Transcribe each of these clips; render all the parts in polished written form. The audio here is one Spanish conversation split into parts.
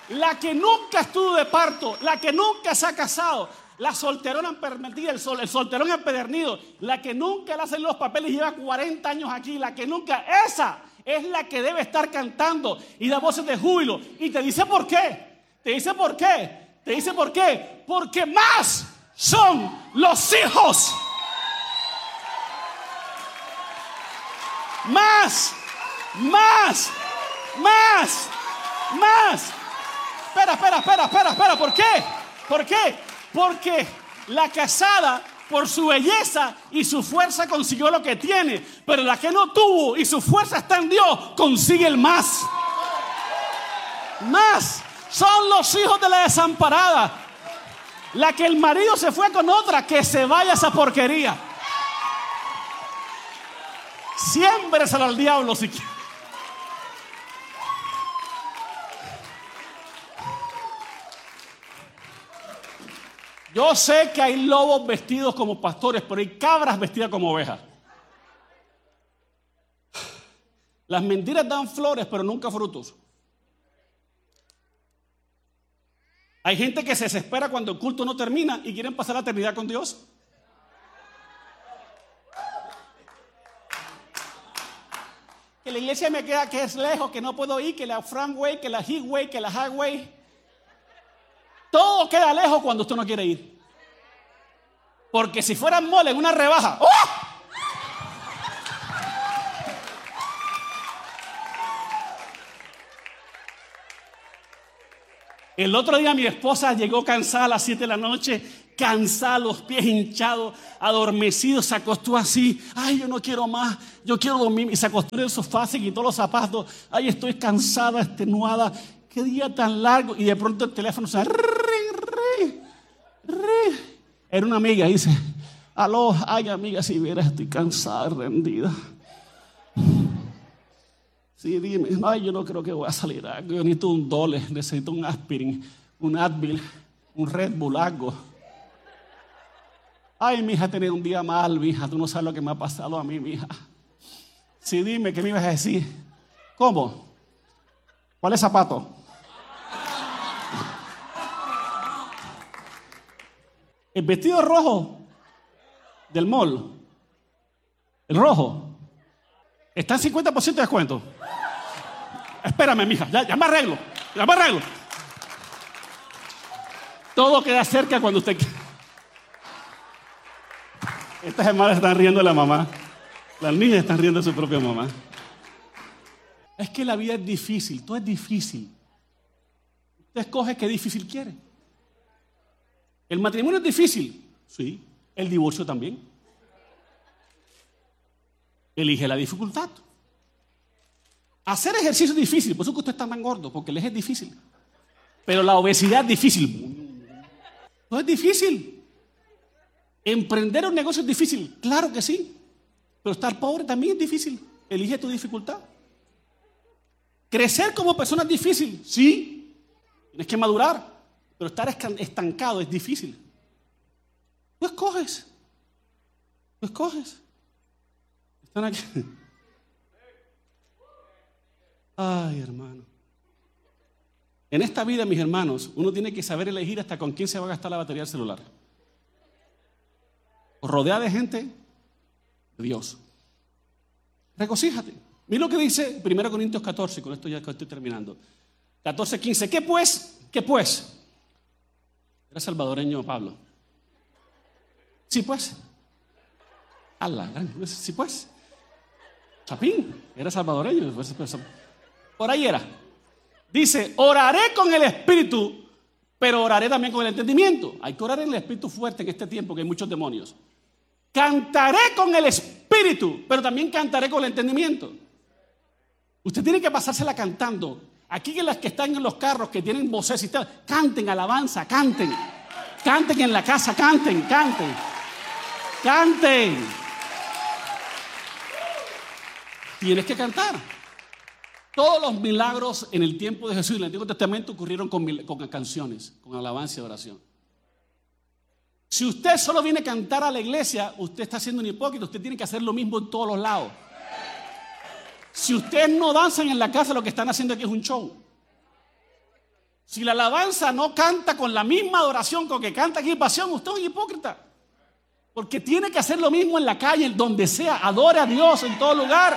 la que nunca estuvo de parto, la que nunca se ha casado, la solterona permitida, el solterón empedernido, la que nunca le hacen los papeles y lleva 40 años aquí, la que nunca, esa es la que debe estar cantando y da voces de júbilo. Y te dice por qué, te dice por qué, te dice por qué, porque más son los hijos. Más. Espera, ¿por qué? ¿Por qué? Porque la casada, por su belleza y su fuerza, consiguió lo que tiene, pero la que no tuvo y su fuerza está en Dios, consigue el más. Más son los hijos de la desamparada. La que el marido se fue con otra, que se vaya esa porquería. Siémbreselo al diablo si quiere. Yo sé que hay lobos vestidos como pastores, pero hay cabras vestidas como ovejas. Las mentiras dan flores, pero nunca frutos. Hay gente que se desespera cuando el culto no termina y quieren pasar la eternidad con Dios. Que la iglesia me queda que es lejos, que no puedo ir, que la Frankway, que la Highway, que la Highway. Todo queda lejos cuando usted no quiere ir. Porque si fuera mole en una rebaja, ¡oh! El otro día mi esposa llegó cansada a las 7 de la noche, cansada, los pies hinchados, adormecidos, se acostó así. Ay, yo no quiero más, yo quiero dormir. Y se acostó en el sofá, se quitó los zapatos. Ay, estoy cansada, extenuada. Qué día tan largo. Y de pronto el teléfono suena. Era una amiga, dice: aló, ay amiga, si vieras, estoy cansada, rendida. Sí, dime. Ay, yo no creo que voy a salir. Yo necesito un Dole, necesito un aspirin, un Advil, un Red Bull, algo. Ay, mija, he tenido un día mal, mija. Tú no sabes lo que me ha pasado a mí, mija. Sí, dime, ¿qué me ibas a decir? ¿Cómo? ¿Cuál es zapato? El vestido rojo del mall, el rojo, está en 50% de descuento. Espérame, mija, ya me arreglo. Todo queda cerca cuando usted quiera. Estas hermanas están riendo de la mamá. Las niñas están riendo de su propia mamá. Es que la vida es difícil, todo es difícil. Usted escoge qué difícil quiere. ¿El matrimonio es difícil? Sí. ¿El divorcio también? Elige la dificultad. Hacer ejercicio es difícil, por eso que usted está tan gordo, porque el eje es difícil. Pero la obesidad es difícil. No es difícil. Emprender un negocio es difícil, claro que sí. Pero estar pobre también es difícil. Elige tu dificultad. Crecer como persona es difícil, sí. Tienes que madurar. Pero estar estancado es difícil. Tú escoges. Están aquí. Ay, hermano. En esta vida, mis hermanos, uno tiene que saber elegir hasta con quién se va a gastar la batería del celular. Rodeada de gente de Dios. Regocíjate. Mira lo que dice 1 Corintios 14, con esto ya estoy terminando. 14:15. ¿Qué pues? Era salvadoreño Pablo. Sí, pues. Sí, pues. Chapín, era salvadoreño. Por ahí era. Dice: oraré con el espíritu, pero oraré también con el entendimiento. Hay que orar en el espíritu fuerte en este tiempo, que hay muchos demonios. Cantaré con el espíritu, pero también cantaré con el entendimiento. Usted tiene que pasársela cantando. Aquí que las que están en los carros, que tienen voces y tal, canten alabanza, canten. Canten en la casa, canten. Tienes que cantar. Todos los milagros en el tiempo de Jesús en el Antiguo Testamento ocurrieron con canciones, con alabanza y oración. Si usted solo viene a cantar a la iglesia, usted está siendo un hipócrita. Usted tiene que hacer lo mismo en todos los lados. Si ustedes no danzan en la casa, lo que están haciendo aquí es un show. Si la alabanza no canta con la misma adoración con que canta aquí Pasión, usted es un hipócrita. Porque tiene que hacer lo mismo en la calle, donde sea. Adore a Dios en todo lugar.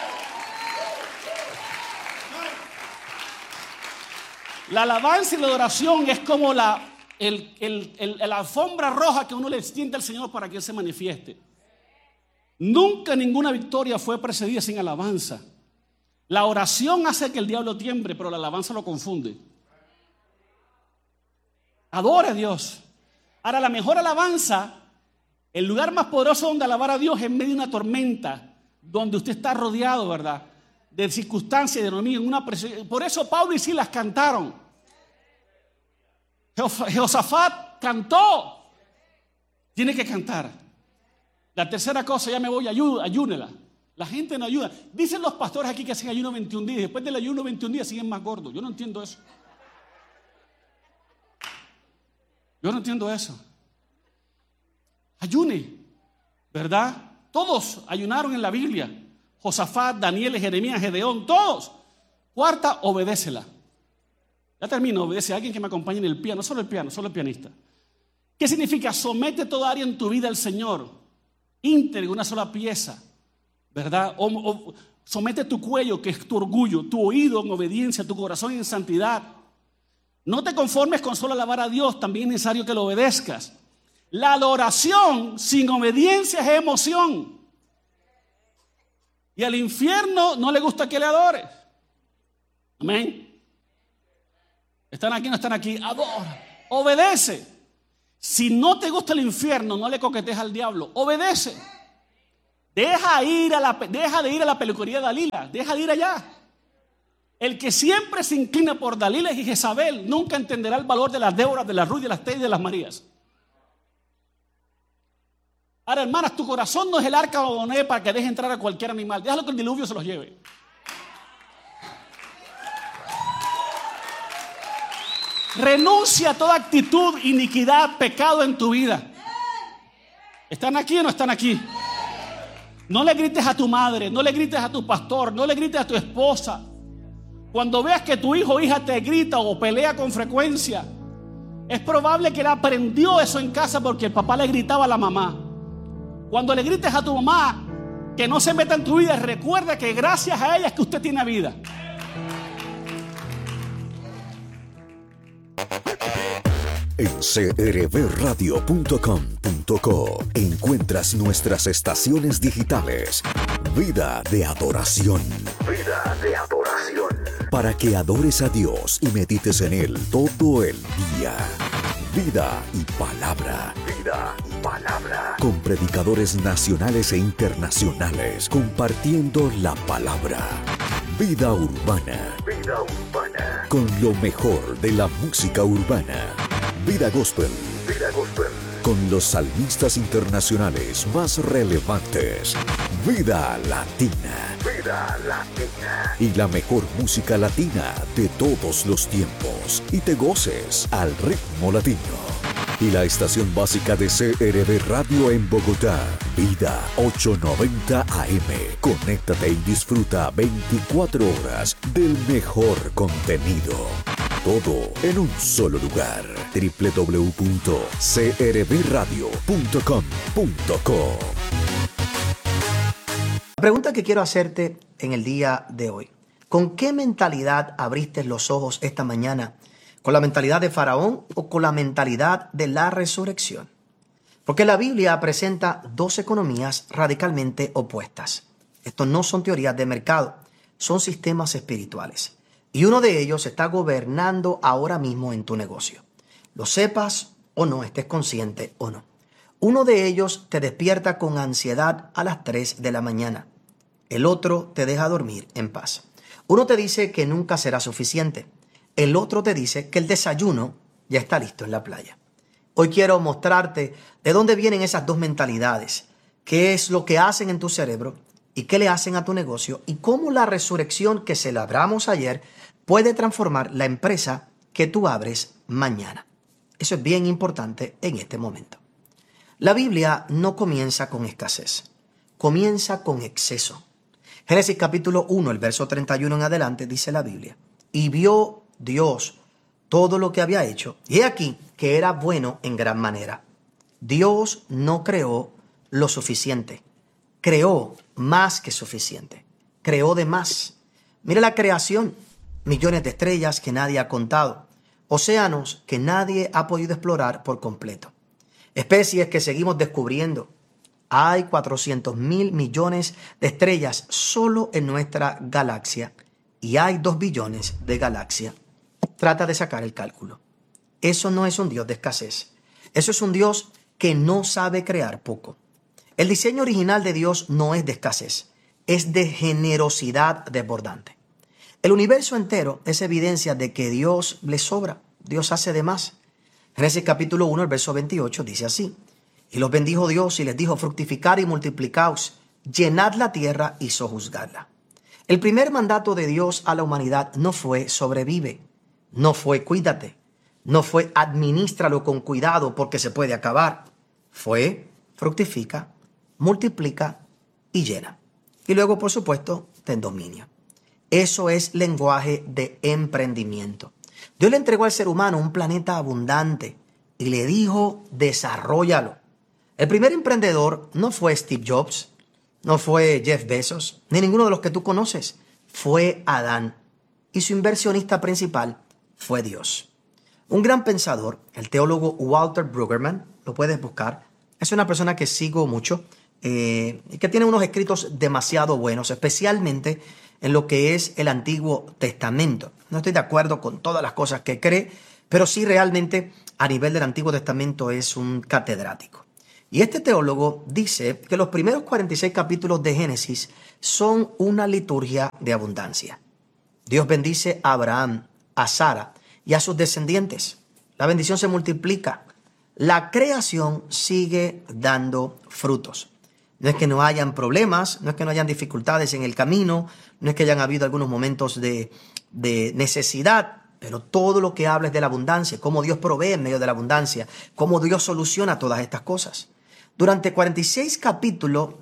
La alabanza y la adoración es como la alfombra roja que uno le extiende al Señor para que Él se manifieste. Nunca ninguna victoria fue precedida sin alabanza. La oración hace que el diablo tiemble, pero la alabanza lo confunde. Adore a Dios. Ahora, la mejor alabanza, el lugar más poderoso donde alabar a Dios es en medio de una tormenta, donde usted está rodeado, ¿verdad?, de circunstancias, de enemigos, en una presión. Por eso Pablo y Silas cantaron. Josafat cantó. Tiene que cantar. La tercera cosa, ya me voy, ayúnela. La gente no ayuda. Dicen los pastores aquí que hacen ayuno 21 días. Después del ayuno 21 días siguen más gordos. Yo no entiendo eso. Yo no entiendo eso. Ayune, ¿verdad? Todos ayunaron en la Biblia. Josafat, Daniel, Jeremías, Gedeón, todos. Cuarta, obedécela. Ya termino, obedece a alguien que me acompañe en el piano, no solo el piano, solo el pianista. ¿Qué significa? Somete toda área en tu vida al Señor, íntegro, una sola pieza, ¿verdad? O somete tu cuello, que es tu orgullo, tu oído en obediencia, tu corazón en santidad. No te conformes con solo alabar a Dios, también es necesario que lo obedezcas. La adoración sin obediencia es emoción. Y al infierno no le gusta que le adores. Amén. ¿Están aquí o no están aquí? Adora, obedece. Si no te gusta el infierno, no le coquetees al diablo. Obedece. Deja de ir a la peluquería de Dalila. Deja de ir allá. El que siempre se inclina por Dalila y Jezabel nunca entenderá el valor de las Déboras, de las Ruth, de las Tei y de las Marías. Ahora, hermanas, tu corazón no es el arca de Noé para que deje entrar a cualquier animal. Déjalo que el diluvio se los lleve. Renuncia a toda actitud, iniquidad, pecado en tu vida. ¿Están aquí o no están aquí? No le grites a tu madre, no le grites a tu pastor, no le grites a tu esposa. Cuando veas que tu hijo o hija te grita o pelea con frecuencia, es probable que él aprendió eso en casa porque el papá le gritaba a la mamá. Cuando le grites a tu mamá que no se meta en tu vida, recuerda que gracias a ella es que usted tiene vida. En crbradio.com.co encuentras nuestras estaciones digitales. Vida de adoración. Vida de adoración. Para que adores a Dios y medites en Él todo el día. Vida y palabra. Vida y palabra. Con predicadores nacionales e internacionales compartiendo la palabra. Vida urbana. Vida urbana. Con lo mejor de la música urbana. Vida gospel. Vida gospel. Con los salmistas internacionales más relevantes. Vida latina. Vida latina. Y la mejor música latina de todos los tiempos. Y te goces al ritmo latino. Y la estación básica de CRB Radio en Bogotá. Vida 890 AM. Conéctate y disfruta 24 horas del mejor contenido. Todo en un solo lugar. www.crbradio.com.co. La pregunta que quiero hacerte en el día de hoy: ¿con qué mentalidad abriste los ojos esta mañana? ¿Con la mentalidad de Faraón o con la mentalidad de la resurrección? Porque la Biblia presenta dos economías radicalmente opuestas. Estos no son teorías de mercado, son sistemas espirituales. Y uno de ellos está gobernando ahora mismo en tu negocio. Lo sepas o no, estés consciente o no. Uno de ellos te despierta con ansiedad a las 3 de la mañana. El otro te deja dormir en paz. Uno te dice que nunca será suficiente. El otro te dice que el desayuno ya está listo en la playa. Hoy quiero mostrarte de dónde vienen esas dos mentalidades, qué es lo que hacen en tu cerebro y qué le hacen a tu negocio, y cómo la resurrección que celebramos ayer puede transformar la empresa que tú abres mañana. Eso es bien importante en este momento. La Biblia no comienza con escasez, comienza con exceso. Génesis capítulo 1, el verso 31 en adelante, dice la Biblia: y vio Dios todo lo que había hecho, y he aquí que era bueno en gran manera. Dios no creó lo suficiente, creó más que suficiente, creó de más. Mira la creación, millones de estrellas que nadie ha contado, océanos que nadie ha podido explorar por completo, especies que seguimos descubriendo. Hay 400.000 millones de estrellas solo en nuestra galaxia y hay 2 billones de galaxias. Trata de sacar el cálculo. Eso no es un Dios de escasez. Eso es un Dios que no sabe crear poco. El diseño original de Dios no es de escasez, es de generosidad desbordante. El universo entero es evidencia de que Dios le sobra, Dios hace de más. Génesis capítulo 1, el verso 28 dice así: y los bendijo Dios y les dijo: fructificad y multiplicaos, llenad la tierra y sojuzgadla. El primer mandato de Dios a la humanidad no fue sobrevive, no fue cuídate, no fue administralo con cuidado porque se puede acabar. Fue fructifica, multiplica y llena. Y luego, por supuesto, ten dominio. Eso es lenguaje de emprendimiento. Dios le entregó al ser humano un planeta abundante y le dijo: desarróllalo. El primer emprendedor no fue Steve Jobs, no fue Jeff Bezos, ni ninguno de los que tú conoces. Fue Adán. Y su inversionista principal fue Dios. Un gran pensador, el teólogo Walter Brueggemann, lo puedes buscar. Es una persona que sigo mucho y que tiene unos escritos demasiado buenos, especialmente en lo que es el Antiguo Testamento. No estoy de acuerdo con todas las cosas que cree, pero sí realmente a nivel del Antiguo Testamento es un catedrático. Y este teólogo dice que los primeros 46 capítulos de Génesis son una liturgia de abundancia. Dios bendice a Abraham, a Sara y a sus descendientes. La bendición se multiplica. La creación sigue dando frutos. No es que no hayan problemas, no es que no hayan dificultades en el camino, no es que hayan habido algunos momentos de necesidad, pero todo lo que habla es de la abundancia, cómo Dios provee en medio de la abundancia, cómo Dios soluciona todas estas cosas. Durante 46 capítulos